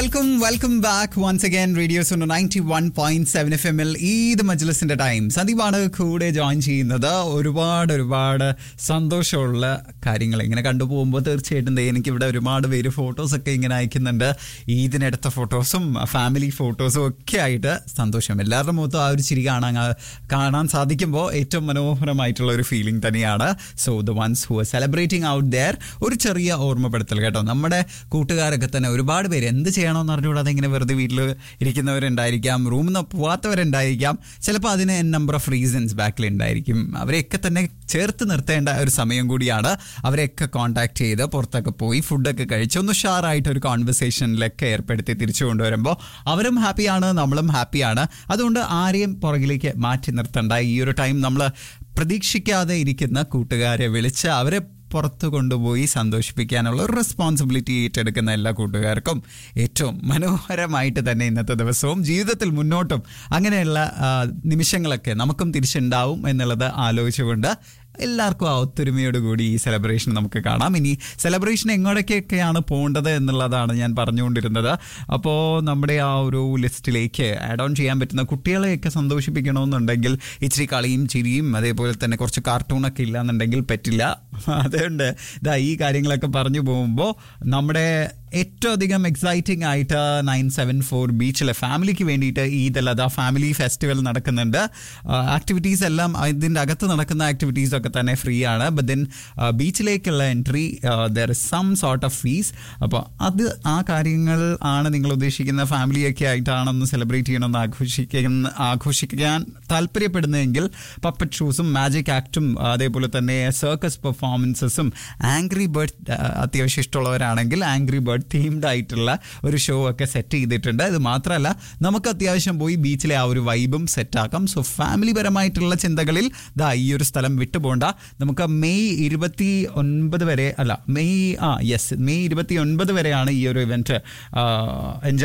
Welcome back once again radio Suno 91.7 FM Eid മജ്ലിസിന്റെ time. സന്ദീപാണ് കൂടെ join ചെയ്യുന്നത്. ഒരുപാട് സന്തോഷമുള്ള കാര്യങ്ങൾ ഇങ്ങനെ കണ്ടുപോകുമ്പോൾ തീർച്ചയായിട്ടും എനിക്കിവിടെ ഒരുപാട് പേര് ഫോട്ടോസൊക്കെ ഇങ്ങനെ അയക്കുന്നുണ്ട്. ഈദിനെടുത്ത ഫോട്ടോസും ഫാമിലി ഫോട്ടോസും ഒക്കെ ആയിട്ട് സന്തോഷം. എല്ലാവരുടെ മുഖത്തും ആ ഒരു ചിരി കാണാൻ സാധിക്കുമ്പോൾ ഏറ്റവും മനോഹരമായിട്ടുള്ള ഒരു ഫീലിംഗ് തന്നെയാണ്. So the ones who are celebrating out there, ഒരു ചെറിയ ഓർമ്മപ്പെടുത്തൽ കേട്ടോ. നമ്മുടെ കൂട്ടുകാരൊക്കെ തന്നെ ഒരുപാട് പേര് എന്ത് ചെയ്യണമെന്ന് അറിഞ്ഞുകൂടാതെ ഇങ്ങനെ വെറുതെ വീട്ടിൽ ഇരിക്കുന്നവരുണ്ടായിരിക്കാം, റൂമിൽ നിന്ന് പോവാത്തവരുണ്ടായിരിക്കാം, ചിലപ്പോൾ അതിന് നമ്പർ ഓഫ് റീസൺസ് ബാക്കിൽ ഉണ്ടായിരിക്കും. അവരെയൊക്കെ തന്നെ ചേർത്ത് നിർത്തേണ്ട ഒരു സമയം കൂടിയാണ്. അവരെയൊക്കെ കോൺടാക്ട് ചെയ്ത് പുറത്തൊക്കെ പോയി ഫുഡൊക്കെ കഴിച്ച് ഒന്ന് ഷാറായിട്ട് ഒരു കോൺവെർസേഷനിലൊക്കെ ഏർപ്പെടുത്തി തിരിച്ചു കൊണ്ടുവരുമ്പോൾ അവരും ഹാപ്പിയാണ്, നമ്മളും ഹാപ്പിയാണ്. അതുകൊണ്ട് ആരെയും പുറകിലേക്ക് മാറ്റി നിർത്തണ്ട. ഈ ഒരു ടൈം നമ്മൾ പ്രതീക്ഷിക്കാതെ ഇരിക്കുന്ന കൂട്ടുകാരെ വിളിച്ച് അവരെ പുറത്ത് കൊണ്ടുപോയി സന്തോഷിപ്പിക്കാനുള്ള ഒരു റെസ്പോൺസിബിലിറ്റി ഏറ്റെടുക്കുന്ന എല്ലാ കൂട്ടുകാർക്കും ഏറ്റവും മനോഹരമായിട്ട് തന്നെ ഇന്നത്തെ ദിവസവും ജീവിതത്തിൽ മുന്നോട്ടും അങ്ങനെയുള്ള നിമിഷങ്ങളൊക്കെ നമുക്കും തിരിച്ചുണ്ടാവും എന്നുള്ളത് ആലോചിച്ചുകൊണ്ട് എല്ലാവർക്കും ആ ഒത്തൊരുമയോടുകൂടി ഈ സെലിബ്രേഷൻ നമുക്ക് കാണാം. ഇനി സെലിബ്രേഷൻ എങ്ങോട്ടൊക്കെയാണ് പോകേണ്ടത് എന്നുള്ളതാണ് ഞാൻ പറഞ്ഞുകൊണ്ടിരുന്നത്. അപ്പോൾ നമ്മുടെ ആ ഒരു ലിസ്റ്റിലേക്ക് ആഡ് ഓൺ ചെയ്യാൻ പറ്റുന്ന കുട്ടികളെയൊക്കെ സന്തോഷിപ്പിക്കണമെന്നുണ്ടെങ്കിൽ ഇച്ചിരി കളിയും ചിരിയും അതേപോലെ തന്നെ കുറച്ച് കാർട്ടൂണൊക്കെ ഇല്ലാന്നുണ്ടെങ്കിൽ പറ്റില്ല. അതുകൊണ്ട് ഈ കാര്യങ്ങളൊക്കെ പറഞ്ഞു പോകുമ്പോൾ നമ്മുടെ ഏറ്റവും അധികം എക്സൈറ്റിംഗ് ആയിട്ട് 974 ബീച്ചിലെ ഫാമിലിക്ക് വേണ്ടിയിട്ട് ഈദ് ഫാമിലി ഫെസ്റ്റിവൽ നടക്കുന്നുണ്ട്. ആക്ടിവിറ്റീസ് എല്ലാം ഇതിൻ്റെ അകത്ത് നടക്കുന്ന ആക്ടിവിറ്റീസ് ഒക്കെ തന്നെ ഫ്രീ ആണ്. But then ബീച്ചിലേക്കുള്ള entry there is some sort of fees. അപ്പോൾ ആ കാര്യങ്ങൾ ആണ് നിങ്ങൾ ഉദ്ദേശിക്കുന്ന ഫാമിലിയൊക്കെ ആയിട്ടാണെന്ന് സെലിബ്രേറ്റ് ചെയ്യണമെന്ന് ആഘോഷിക്കാൻ താല്പര്യപ്പെടുന്നതെങ്കിൽ പപ്പറ്റ് ഷൂസും മാജിക് ആക്റ്റും അതേപോലെ തന്നെ സർക്കസ് പെർഫോമൻസസും ആംഗ്രി ബേർഡ് അത്യാവശ്യം ഇഷ്ടമുള്ളവരാണെങ്കിൽ ആംഗ്രി ബേർഡ് തീംഡ് ആയിട്ടുള്ള ഒരു ഷോ ഒക്കെ സെറ്റ് ചെയ്തിട്ടുണ്ട്. ഇത് മാത്രമല്ല നമുക്ക് അത്യാവശ്യം പോയി ബീച്ചിലെ ആ ഒരു വൈബും സെറ്റാക്കാം. സോ ഫാമിലി പരമായിട്ടുള്ള ചിന്തകളിൽ ഈ ഒരു സ്ഥലം വിട്ടുപോകണ്ട. നമുക്ക് മെയ് 29 വരെ മെയ് 29 വരെയാണ് ഈ ഒരു ഇവന്റ്